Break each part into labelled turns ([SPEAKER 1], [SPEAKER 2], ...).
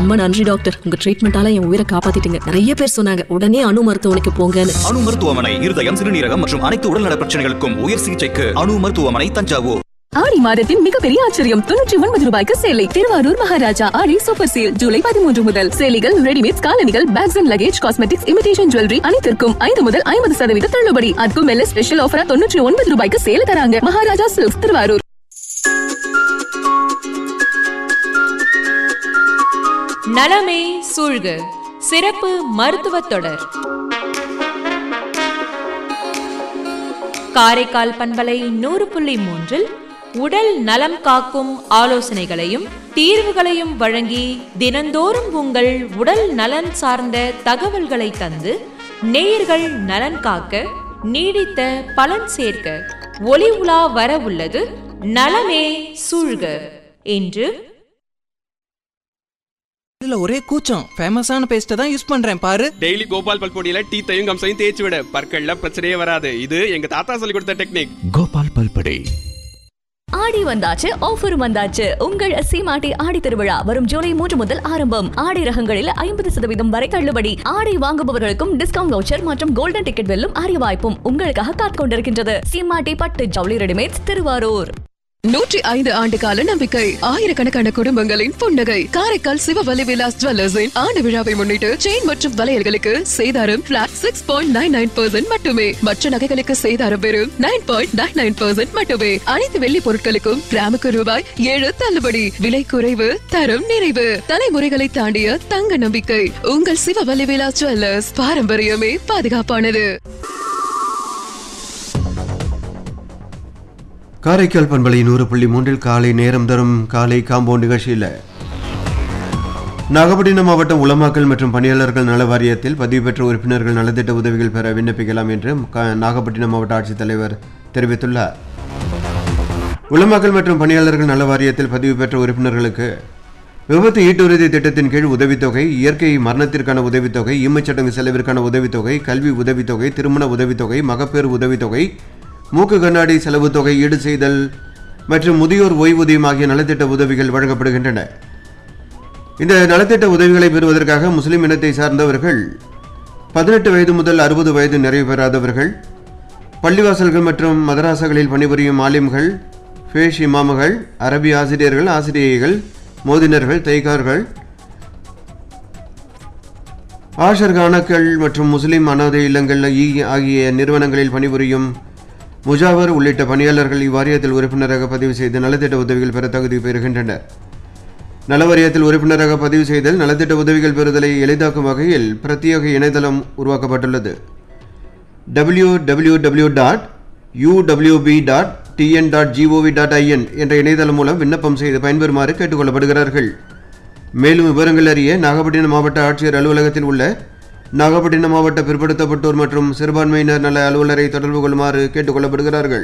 [SPEAKER 1] ரொம்ப நன்றி டாக்டர், உங்க ட்ரீட்மெண்டால என் உயிரை காப்பாத்திட்டீங்க. நிறைய பேர் சொன்னாங்க உடனே அணு மருத்துவமனைக்கு போங்கன்னு.
[SPEAKER 2] அணு மருத்துவமனை இருதயம், சிறுநீரகம் மற்றும் அனைத்து உடல்நல பிரச்சனைகளுக்கும் உயர் சிகிச்சைக்கு அணு மருத்துவமனை, தஞ்சாவூர்.
[SPEAKER 3] ஆடி மாதத்தின் மிகப்பெரிய ஆச்சரியம் 99 ரூபாய்க்கு சேலை. திருவாரூர் மகாராஜா ஆடி சூப்பர் சேல் ஜூலை 13 முதல். சேலைகள், ரெடிமேட், காலணிகள், packs and luggage, cosmetics, imitation jewellery அனைத்திற்கும் 5 முதல் 50% தள்ளுபடி. அதுக்கும் மேல ஸ்பெஷல் ஆஃபரா 99 ரூபாய்க்கு சேல தராங்க. மகாராஜா சில்க்ஸ், திருவாரூர்.
[SPEAKER 4] நலமே சூழ்க சிறப்பு மருத்துவ தொடர். காரைக்கால் பண்பலை 100.3 உடல் நலம் காக்கும் ஆலோசனைகளையும் தீர்வுகளையும் வழங்கி தினந்தோறும் உங்கள் உடல் நலன் சார்ந்த தகவல்களை தந்து நேயர்கள் நலன் காக்க நீடித்த பலன் சேர்க்க ஒளி உலா வர உள்ளது நலமே சூழ்க. என்று
[SPEAKER 5] இதுல ஒரே கூச்சம். ஃபேமஸான பேஸ்ட்டை தான் யூஸ் பண்றேன் பாரு.
[SPEAKER 6] டெய்லி கோபால் பல்பொடியில டீத்தையும் கம்சையும் தேய்ச்சி விட, பற்கள்ல பிரச்சனையே வராது. இது எங்க தாத்தா சொல்லி கொடுத்த டெக்னிக்.
[SPEAKER 7] கோபால் பல்பொடி.
[SPEAKER 3] ஆடி வந்தாச்சு, ஆஃபர் வந்தாச்சு. உங்கள் சீமாட்டி ஆடி திருவிழா வரும் ஜூலை 3 முதல் ஆரம்பம். ஆடி ரகங்களில் 50% வரை தள்ளுபடி. ஆடை வாங்குபவர்களுக்கும் டிஸ்கவுண்ட் வவுச்சர் மற்றும் கோல்டன் டிக்கெட் வெல்லும் அரிய வாய்ப்பும் உங்களுக்காக காத்துக் கொண்டிருக்கின்றது. சீமாட்டி பட்டு ஜவுளி ரெடிமேட்ஸ், திருவாரூர். 105 ஆண்டு கால நம்பிக்கை, ஆயிரக்கணக்கான குடும்பங்களின் புன்னகை. காரைக்கால் சிவவலி விலாஸ் ஜுவல்லர்ஸின் ஆண்டு விழாவை முன்னிட்டு செயின் மற்றும் வளையல்களுக்கு சேதாரம் பிளாட் 6.99% மட்டுமே. மற்ற நகைகளுக்கு சேதாரம் வெறும் 9.99% மட்டுமே. அனைத்து வெள்ளி பொருட்களுக்கும் கிராமுக்கு ரூபாய் 7 தள்ளுபடி. விலை குறைவு, தரம் நிறைவு. தலைமுறைகளை தாண்டிய தங்க நம்பிக்கை. உங்கள் சிவவலி விலாஸ் ஜுவல்லர்ஸ். பாரம்பரியமே பாதுகாப்பானது.
[SPEAKER 8] காரைக்கால் பண்பலை 100.3 காலை நேரம் தரும் காலை காம்போ நிகழ்ச்சியில் நாகப்பட்டினம் மாவட்டம் உலமாக்கல் மற்றும் பணியாளர்கள் நல வாரியத்தில் பதிவு பெற்ற உறுப்பினர்கள் நலத்திட்ட உதவிகள் பெற விண்ணப்பிக்கலாம் என்று நாகப்பட்டினம் மாவட்ட ஆட்சித்தலைவர் தெரிவித்துள்ளார். உலமாக்கல் மற்றும் பணியாளர்கள் நல வாரியத்தில் பதிவு பெற்ற உறுப்பினர்களுக்கு விபத்து ஈட்டுறுதி திட்டத்தின் கீழ் உதவித்தொகை, இயற்கை மரணத்திற்கான உதவித்தொகை, ஈமச்சடங்கு செலவிற்கான உதவித்தொகை, கல்வி உதவித்தொகை, திருமண உதவித்தொகை, மகப்பேறு உதவித்தொகை, மூக்கு கண்ணாடி செலவு தொகை ஈடு செய்தல் மற்றும் முதியோர் ஓய்வூதியம் ஆகிய நலத்திட்ட உதவிகள் வழங்கப்படுகின்றன. இந்த நலத்திட்ட உதவிகளை பெறுவதற்காக முஸ்லிம் இனத்தை சார்ந்தவர்கள், 18 வயது முதல் 60 வயது நிறைவு பெறாதவர்கள், பள்ளிவாசல்கள் மற்றும் மதராசகளில் பணிபுரியும் ஆலிம்கள், ஃபேஷ் இமாமுகள், அரபி ஆசிரியர்கள், ஆசிரியைகள், மோதினர்கள், தைகார்கள், ஆஷர்கானக்கள் மற்றும் முஸ்லிம் அனாதை இல்லங்கள் ஆகிய நிறுவனங்களில் பணிபுரியும் முஜாவர் உள்ளிட்ட பணியாளர்கள் இவ்வாரியத்தில் உறுப்பினராக பதிவு செய்து நலத்திட்ட உதவிகள் பெற தகுதி பெறுகின்றனர். நலவாரியத்தில் உறுப்பினராக பதிவு செய்தல், நலத்திட்ட உதவிகள் பெறுதலை எளிதாக்கும் வகையில் பிரத்யேக இணையதளம் உருவாக்கப்பட்டுள்ளது. www.uwb.tn.gov.in என்ற இணையதளம் மூலம் விண்ணப்பம் செய்து பயன்பெறுமாறு கேட்டுக்கொள்ளப்படுகிறார்கள். மேலும் விவரங்கள் அறிய நாகப்பட்டினம் மாவட்ட ஆட்சியர் அலுவலகத்தில் உள்ள நாகப்பட்டினம் மாவட்ட பிற்படுத்தப்பட்டோர் மற்றும் சிறுபான்மையினர் நல அலுவலரை தொடர்பு கொள்ளுமாறு கேட்டுக்கொள்ளப்படுகிறார்கள்.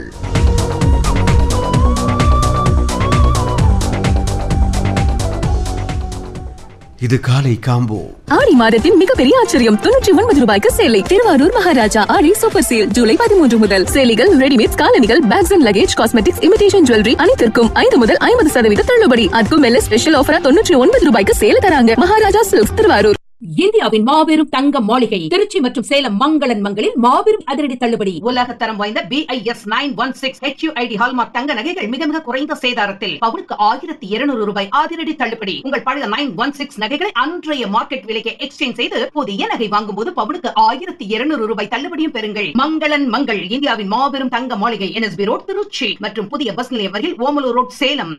[SPEAKER 8] இது காலை காம்போ.
[SPEAKER 3] ஆடி மாதத்தின் மிகப்பெரிய ஆச்சரியம் 99 ரூபாய்க்கு சேலை. திருவாரூர் மகாராஜா ஆடி சூப்பர் சேல் ஜூலை 13 முதல். சேலைகள், ரெடிமேட், காலணிகள், packs and luggage, cosmetics, imitation jewellery அனைத்திற்கும் 5 முதல் 50% தள்ளுபடி. அதுக்கும் மேல ஸ்பெஷல் ஆஃபரா 99 ரூபாய்க்கு சேல தராங்க. மகாராஜா சில்க்ஸ், திருவாரூர்.
[SPEAKER 9] இந்தியாவின் மாபெரும் தங்க மாளிகை திருச்சி மற்றும் சேலம் மங்களன் மங்களில் மாபெரும் அதிரடி தள்ளுபடி. உலக தரம் வாய்ந்த BIS 916 HUID ஹால்மார்க் தங்க நகைகள் மிக மிக குறைந்த சேதாரத்தில் பவுனுக்கு 1200 ரூபாய் அதிரடி தள்ளுபடி. உங்கள் பழைய 916 நகைகளை அன்றைய மார்க்கெட் விலைக்கு எக்ஸ்சேஞ்ச் செய்து புதிய நகை வாங்கும் போது பவுனுக்கு 1200 ரூபாய் தள்ளுபடியும் பெறுங்கள். மங்களன் மங்கள் இந்தியாவின் மாபெரும் தங்க மாளிகை NSB ரோட், திருச்சி மற்றும் புதிய பஸ் நிலையம் அருகில் ஓமலூர் ரோட், சேலம்.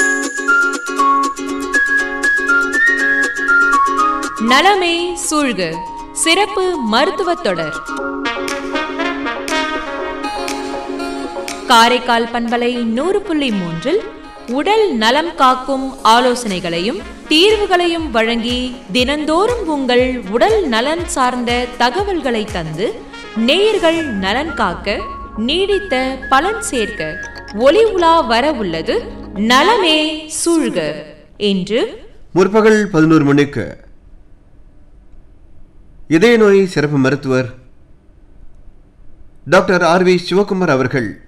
[SPEAKER 4] நலமே சூழ்க சிறப்பு மருத்துவ தொடர். காரைக்கால் பண்பலை 100.3 உடல் நலம் காக்கும் ஆலோசனைகளையும் தீர்வுகளையும் வழங்கி தினந்தோறும் உங்கள் உடல் நலன் சார்ந்த தகவல்களை தந்து நேயர்கள் நலன் காக்க நீடித்த பலன் சேர்க்க ஒளி உலா வர உள்ளது நலமே சூழ்க. என்று
[SPEAKER 8] முற்பகல் 11 மணிக்கு இதய நோய் சிறப்பு மருத்துவர் டாக்டர் RV சிவகுமார் அவர்கள்